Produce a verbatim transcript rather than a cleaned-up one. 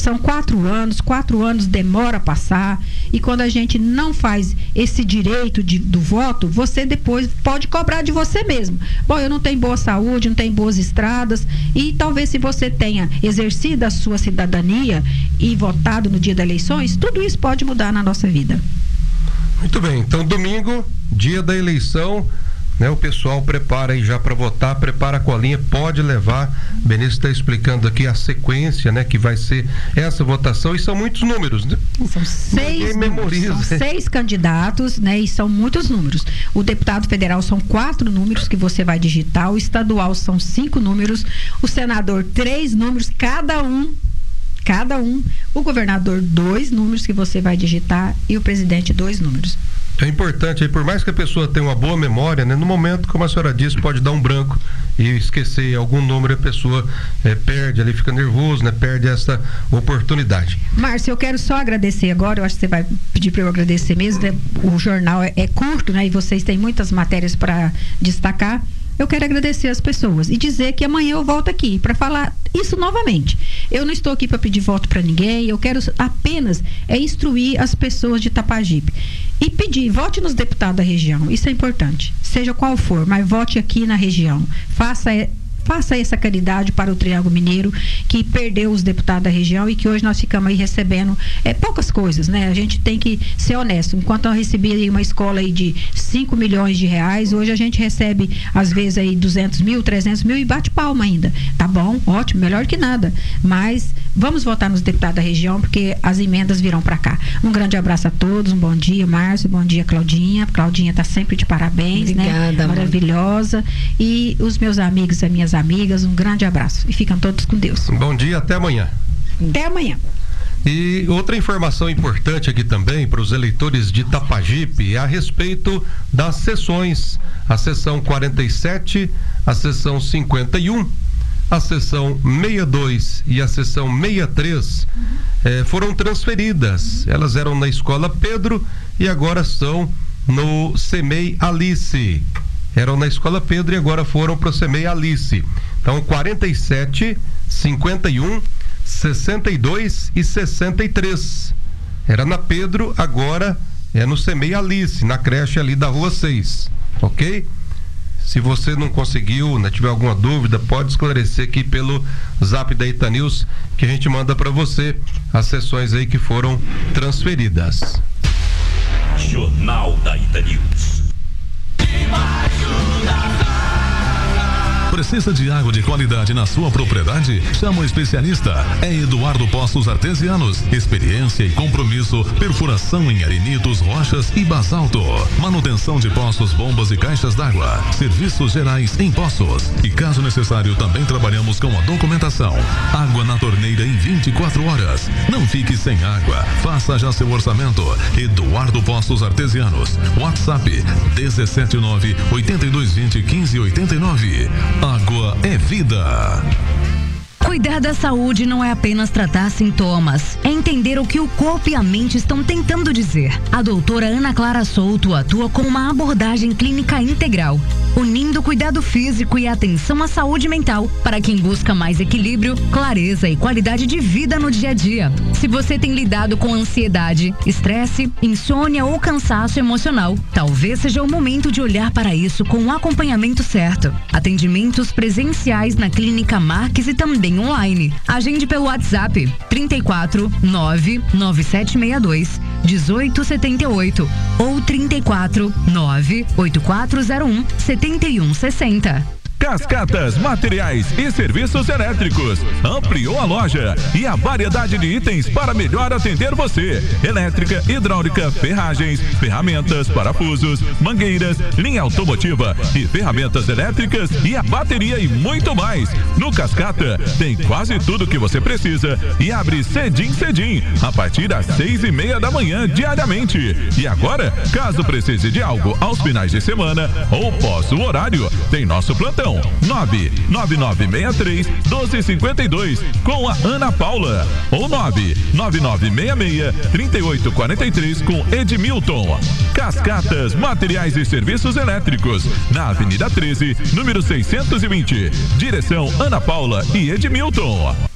São quatro anos, quatro anos demora a passar, e quando a gente não faz esse direito de, do voto, você depois pode cobrar de você mesmo. Bom, eu não tenho boa saúde, não tenho boas estradas, e talvez se você tenha exercido a sua cidadania e votado no dia das eleições, tudo isso pode mudar na nossa vida. Muito bem, então domingo, dia da eleição, né, o pessoal prepara aí já para votar, prepara a colinha, pode levar. Benício está explicando aqui a sequência, né, que vai ser essa votação, e são muitos números, né? São seis, números, são seis candidatos, né, e são muitos números. O deputado federal são quatro números que você vai digitar, o estadual são cinco números, o senador três números, cada um cada um, o governador dois números que você vai digitar e o presidente dois números. É importante aí, por mais que a pessoa tenha uma boa memória, né, no momento, como a senhora disse, pode dar um branco e esquecer algum número, a pessoa é, perde ali, fica nervoso, né, perde essa oportunidade. Márcio, eu quero só agradecer agora, eu acho que você vai pedir para eu agradecer mesmo, né? O jornal é, é curto, né, e vocês têm muitas matérias para destacar. Eu quero agradecer as pessoas e dizer que amanhã eu volto aqui para falar isso novamente. Eu não estou aqui para pedir voto para ninguém, eu quero apenas é instruir as pessoas de Itapajipe e pedir, vote nos deputados da região, isso é importante, seja qual for, mas vote aqui na região, faça Faça essa caridade para o Triângulo Mineiro, que perdeu os deputados da região e que hoje nós ficamos aí recebendo é, poucas coisas, né? A gente tem que ser honesto. Enquanto eu recebi aí uma escola aí de cinco milhões de reais, hoje a gente recebe, às vezes, aí duzentos mil, trezentos mil e bate palma ainda. Tá bom, ótimo, melhor que nada. Mas vamos votar nos deputados da região, porque as emendas virão para cá. Um grande abraço a todos, um bom dia, Márcio, bom dia, Claudinha. Claudinha tá sempre de parabéns, Obrigada, né? Maravilhosa. Mãe. E os meus amigos e minhas amigas, um grande abraço e ficam todos com Deus. Bom dia, até amanhã. Até amanhã. E outra informação importante aqui também para os eleitores de Itapajipe é a respeito das sessões, a sessão quarenta e sete, a sessão cinquenta e um, a sessão sessenta e dois e a sessão sessenta e três eh, foram transferidas. Elas eram na Escola Pedro e agora são no SEMEI Alice. Eram na Escola Pedro e agora foram para o SEMEI Alice. Então, quarenta e sete, cinquenta e um, sessenta e dois e sessenta e três. Era na Pedro, agora é no SEMEI Alice, na creche ali da Rua seis. Ok? Se você não conseguiu, né, tiver alguma dúvida, pode esclarecer aqui pelo zap da Itanews, que a gente manda para você as sessões aí que foram transferidas. Jornal da Itanews. Precisa de água de qualidade na sua propriedade? Chama o especialista. É Eduardo Poços Artesianos. Experiência e compromisso. Perfuração em arenitos, rochas e basalto. Manutenção de poços, bombas e caixas d'água. Serviços gerais em poços. E caso necessário, também trabalhamos com a documentação. Água na torneira em vinte e quatro horas. Não fique sem água. Faça já seu orçamento. Eduardo Poços Artesianos. WhatsApp dezessete nove, oitenta e dois vinte, quinze oitenta e nove. Água é vida. Cuidar da saúde não é apenas tratar sintomas, é entender o que o corpo e a mente estão tentando dizer. A doutora Ana Clara Souto atua com uma abordagem clínica integral, unindo cuidado físico e atenção à saúde mental para quem busca mais equilíbrio, clareza e qualidade de vida no dia a dia. Se você tem lidado com ansiedade, estresse, insônia ou cansaço emocional, talvez seja o momento de olhar para isso com o acompanhamento certo. Atendimentos presenciais na Clínica Marques e também online. Agende pelo WhatsApp trinta e quatro, nove nove sete seis dois, um oito sete oito ou trinta e quatro, nove oito quatro zero um, sete um seis zero. Cascatas, materiais e serviços elétricos. Ampliou a loja e a variedade de itens para melhor atender você. Elétrica, hidráulica, ferragens, ferramentas, parafusos, mangueiras, linha automotiva e ferramentas elétricas e a bateria e muito mais. No Cascata tem quase tudo que você precisa e abre cedim cedim a partir das seis e meia da manhã diariamente. E agora, caso precise de algo aos finais de semana ou pós o horário, tem nosso plantão nove nove nove seis três, um dois cinco dois com a Ana Paula ou nove nove nove seis seis, três oito quatro três com Edmilton. Cascatas, materiais e serviços elétricos na Avenida treze, número seiscentos e vinte. Direção Ana Paula e Edmilton.